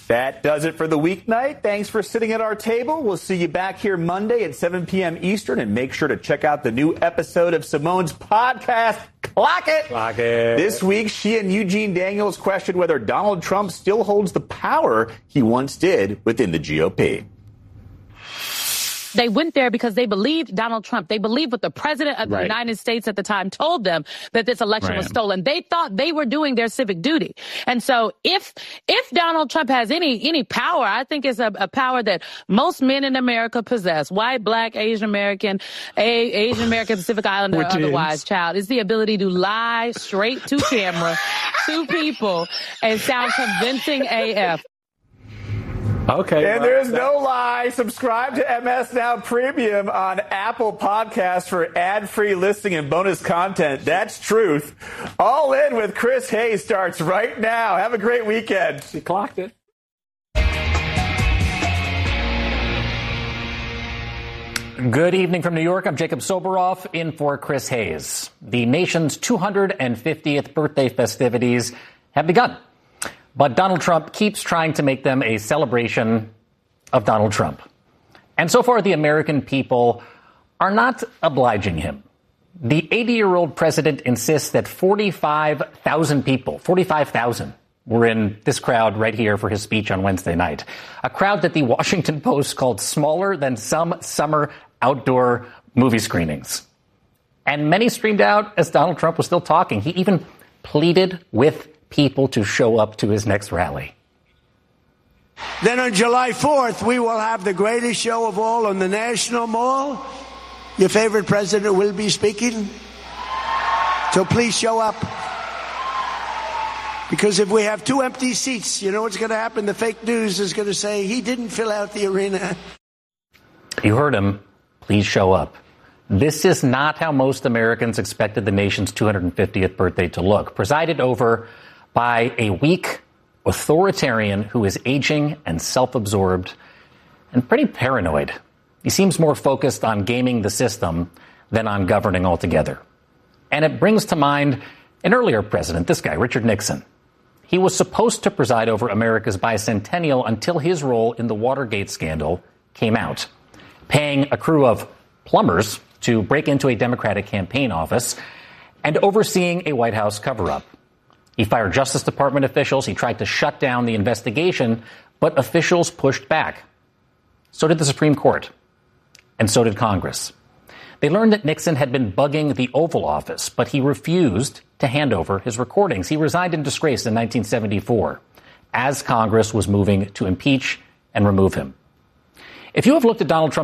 That does it for the weeknight. Thanks for sitting at our table. We'll see you back here Monday at 7 p.m. Eastern. And make sure to check out the new episode of Simone's podcast, Clock It. Clock It. This week, she and Eugene Daniels questioned whether Donald Trump still holds the power he once did within the GOP. They went there because they believed Donald Trump. They believed what the president of the United States at the time told them, that this election was stolen. They thought they were doing their civic duty. And so if Donald Trump has any power, I think it's a power that most men in America possess, white, black, Asian American, Pacific Islander, or otherwise, child, is the ability to lie straight to camera, to people, and sound convincing AF. Okay. And there's no lie. Subscribe to MS Now Premium on Apple Podcasts for ad-free listening and bonus content. That's truth. All In with Chris Hayes starts right now. Have a great weekend. She clocked it. Good evening from New York. I'm Jacob Soboroff in for Chris Hayes. The nation's 250th birthday festivities have begun. But Donald Trump keeps trying to make them a celebration of Donald Trump. And so far, the American people are not obliging him. The 80-year-old president insists that 45,000 people, 45,000, were in this crowd right here for his speech on Wednesday night. A crowd that the Washington Post called smaller than some summer outdoor movie screenings. And many streamed out as Donald Trump was still talking. He even pleaded with people to show up to his next rally. Then on July 4th, we will have the greatest show of all on the National Mall. Your favorite president will be speaking. So please show up. Because if we have 2 empty seats, you know what's going to happen? The fake news is going to say he didn't fill out the arena. You heard him. Please show up. This is not how most Americans expected the nation's 250th birthday to look. Presided over by a weak authoritarian who is aging and self-absorbed and pretty paranoid. He seems more focused on gaming the system than on governing altogether. And it brings to mind an earlier president, this guy, Richard Nixon. He was supposed to preside over America's bicentennial until his role in the Watergate scandal came out, paying a crew of plumbers to break into a Democratic campaign office and overseeing a White House cover-up. He fired Justice Department officials. He tried to shut down the investigation, but officials pushed back. So did the Supreme Court. And so did Congress. They learned that Nixon had been bugging the Oval Office, but he refused to hand over his recordings. He resigned in disgrace in 1974 as Congress was moving to impeach and remove him. If you have looked at Donald Trump